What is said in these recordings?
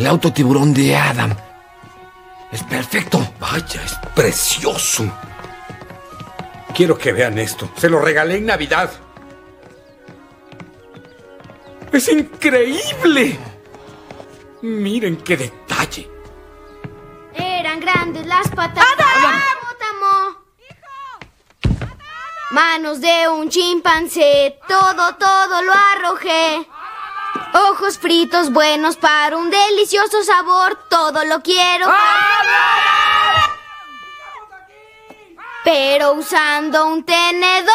El auto tiburón de Adam. Es perfecto. Vaya, es precioso. Quiero que vean esto. Se lo regalé en Navidad. ¡Es increíble! Miren qué detalle. Eran grandes las patas. ¡Hipopótamo! Manos de un chimpancé, todo lo arrojé. Ojos fritos buenos para un delicioso sabor, todo lo quiero. Pero usando un tenedor.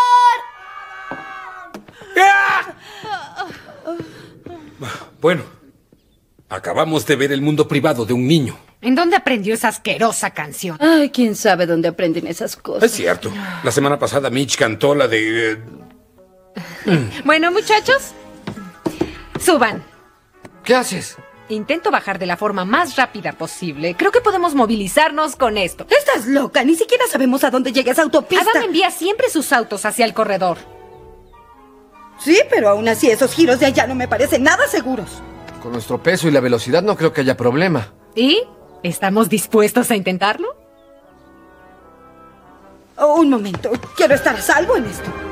Bueno, acabamos de ver el mundo privado de un niño. ¿En dónde aprendió esa asquerosa canción? Ay, quién sabe dónde aprenden esas cosas. Es cierto. La semana pasada Mitch cantó la de... Bueno, muchachos, suban. ¿Qué haces? Intento bajar de la forma más rápida posible. Creo que podemos movilizarnos con esto. Estás loca, ni siquiera sabemos a dónde llega esa autopista. Adam envía siempre sus autos hacia el corredor. Sí, pero aún así esos giros de allá no me parecen nada seguros. Con nuestro peso y la velocidad no creo que haya problema. ¿Y? ¿Estamos dispuestos a intentarlo? Oh, un momento, quiero estar a salvo en esto.